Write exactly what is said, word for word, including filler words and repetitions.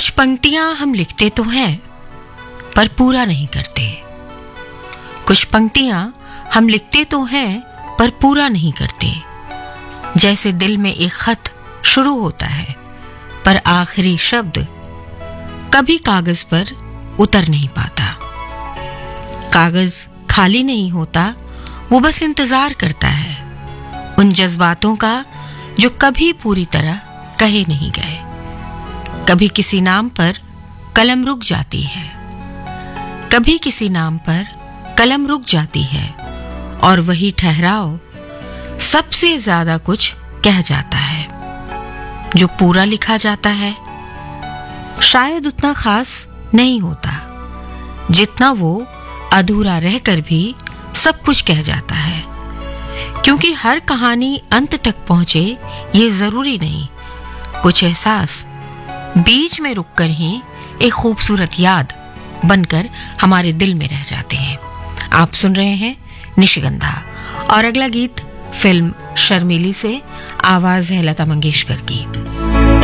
कुछ पंक्तियां हम लिखते तो हैं पर पूरा नहीं करते। कुछ पंक्तियां हम लिखते तो हैं पर पूरा नहीं करते। जैसे दिल में एक खत शुरू होता है पर आखिरी शब्द कभी कागज पर उतर नहीं पाता। कागज खाली नहीं होता, वो बस इंतजार करता है उन जज्बातों का जो कभी पूरी तरह कहे नहीं गए। कभी किसी नाम पर कलम रुक जाती है, कभी किसी नाम पर कलम रुक जाती है और वही ठहराव सबसे ज्यादा कुछ कह जाता है। जो पूरा लिखा जाता है शायद उतना खास नहीं होता जितना वो अधूरा रहकर भी सब कुछ कह जाता है। क्योंकि हर कहानी अंत तक पहुंचे ये जरूरी नहीं। कुछ एहसास बीच में रुककर ही एक खूबसूरत याद बनकर हमारे दिल में रह जाते हैं। आप सुन रहे हैं निशिगंधा और अगला गीत फिल्म शर्मीली से, आवाज है लता मंगेशकर की।